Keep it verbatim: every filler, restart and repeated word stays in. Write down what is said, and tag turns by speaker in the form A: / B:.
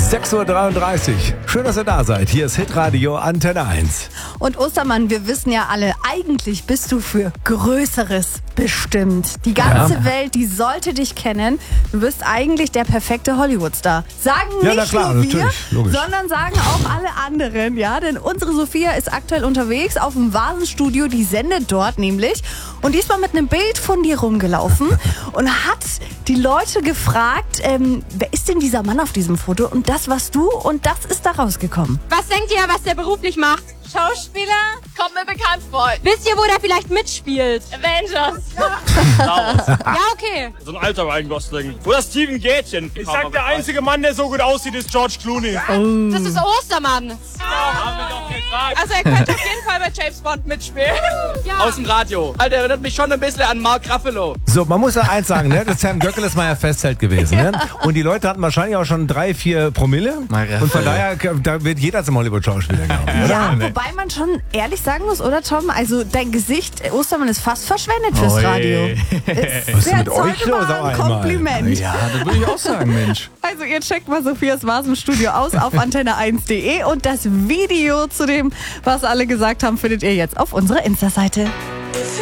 A: sechs Uhr dreiunddreißig. Schön, dass ihr da seid. Hier ist Hitradio Antenne eins.
B: Und Ostermann, wir wissen ja alle, eigentlich bist du für Größeres bestimmt. Die ganze
A: Ja.
B: Welt, die sollte dich kennen. Du bist eigentlich der perfekte Hollywood-Star. Sagen
A: Ja, na
B: nicht
A: klar,
B: nur wir,
A: natürlich, logisch.
B: sondern sagen auch alle anderen. Ja, denn unsere Sophia ist aktuell unterwegs auf dem Vasenstudio. Die sendet dort nämlich. Und die ist mal mit einem Bild von dir rumgelaufen und hat die Leute gefragt, ähm, wer ist denn dieser Mann auf diesem Foto? Und das warst du und das ist da rausgekommen.
C: Was denkt ihr, was der beruflich macht? Schauspieler?
D: Kommt mir bekannt vor.
C: Wisst ihr, wo der vielleicht mitspielt?
D: Avengers.
C: Ja, okay.
E: So ein alter Ryan Gosling. Oder Steven Gätchen.
F: Ich sag, der einzige Mann, der so gut aussieht, ist George Clooney.
C: Das ist Ostermann.
E: Haben wir doch gefragt.
D: Also er könnte auf jeden Fall bei James Bond mitspielen.
C: Ja.
G: Aus dem Radio. Alter, erinnert mich schon ein bisschen an Mark Ruffalo.
A: So, man muss ja eins sagen, ne? Das Sam Göckel mal ja Festzelt gewesen. Ne? Und die Leute hatten wahrscheinlich auch schon drei, vier Promille. Und von daher, da wird jeder zum Hollywood-Schauspieler, glaube ich.
B: Ja, wobei man schon ehrlich sagen muss, oder Tom? Also dein Gesicht, Ostermann, ist fast verschwendet fürs
F: Oi.
B: Radio.
A: Was ist mit euch los auf
B: ein
A: einmal?
B: Kompliment.
F: Ja, das würde ich auch sagen, Mensch.
B: Also ihr checkt mal Sophias Vasenstudio aus auf antenne eins punkt de und das Video zu dem, was alle gesagt haben, findet ihr jetzt auf unserer Insta-Seite.